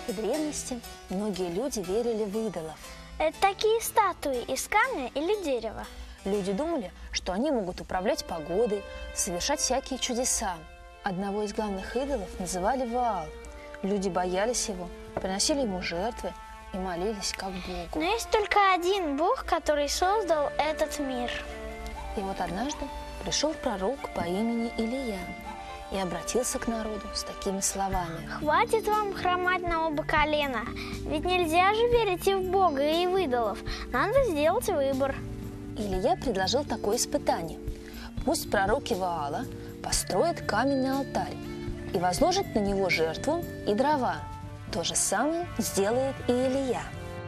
эпохе древности многие люди верили в идолов. Это такие статуи из камня или дерева? Люди думали, что они могут управлять погодой, совершать всякие чудеса. Одного из главных идолов называли Ваал. Люди боялись его, приносили ему жертвы и молились как Богу. Но есть только один Бог, который создал этот мир. И вот однажды пришел пророк по имени Илия и обратился к народу с такими словами. «Хватит вам хромать на оба колена, ведь нельзя же верить и в Бога, и в идолов. Надо сделать выбор». Илия предложил такое испытание. Пусть пророки Ваала построят каменный алтарь и возложат на него жертву и дрова. То же самое сделает и Илия.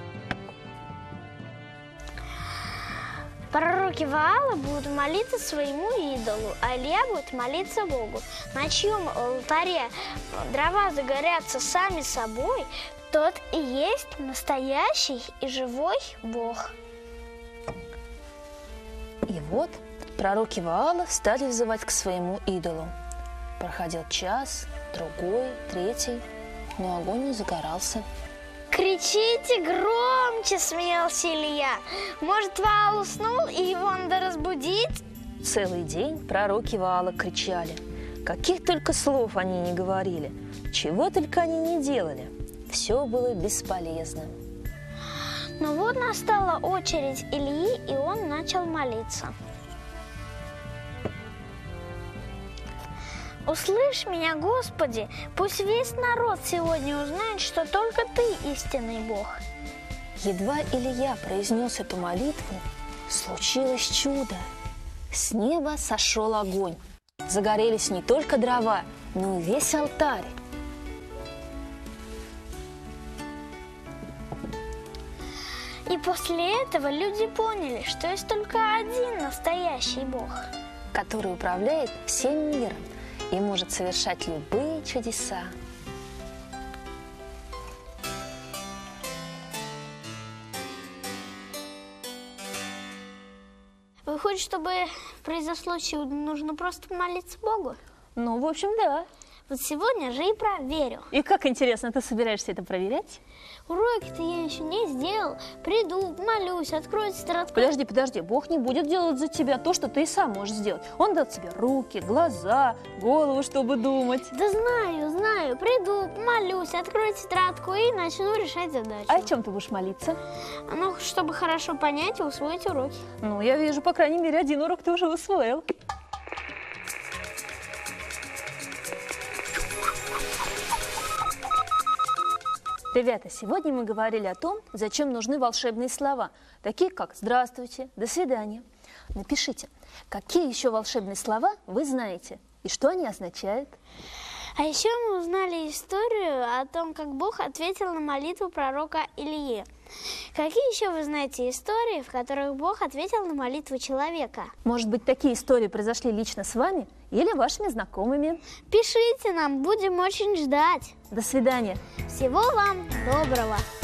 Пророки Ваала будут молиться своему идолу, а Илия будет молиться Богу. На чьем алтаре дрова загорятся сами собой, тот и есть настоящий и живой Бог. И вот пророки Ваала стали взывать к своему идолу. Проходил час, другой, третий, но огонь не загорался. «Кричите громче!» – смеялся Илия. «Может, Ваал уснул, и его надо разбудить?» Целый день пророки Ваала кричали. Каких только слов они не говорили, чего только они не делали. Все было бесполезно. Но вот настала очередь Илии, и он начал молиться. «Услышь меня, Господи, пусть весь народ сегодня узнает, что только Ты истинный Бог». Едва Илия произнес эту молитву, случилось чудо. С неба сошел огонь. Загорелись не только дрова, но и весь алтарь. И после этого люди поняли, что есть только один настоящий Бог, который управляет всем миром и может совершать любые чудеса. Выходит, чтобы произошло чудо, нужно просто молиться Богу? Ну, в общем, да. Вот сегодня же и проверю. И как интересно, ты собираешься это проверять? Уроки-то я еще не сделал. Приду, молюсь, открою тетрадку. Подожди, Бог не будет делать за тебя то, что ты и сам можешь сделать. Он дал тебе руки, глаза, голову, чтобы думать. Да знаю. Приду, молюсь, открою тетрадку и начну решать задачу. А о чем ты будешь молиться? Ну, чтобы хорошо понять и усвоить уроки. Ну, я вижу, по крайней мере, один урок ты уже усвоил. Ребята, сегодня мы говорили о том, зачем нужны волшебные слова, такие как «здравствуйте», «до свидания». Напишите, какие еще волшебные слова вы знаете и что они означают. А еще мы узнали историю о том, как Бог ответил на молитву пророка Илии. Какие еще вы знаете истории, в которых Бог ответил на молитву человека? Может быть, такие истории произошли лично с вами или вашими знакомыми? Пишите нам, будем очень ждать. До свидания. Всего вам доброго.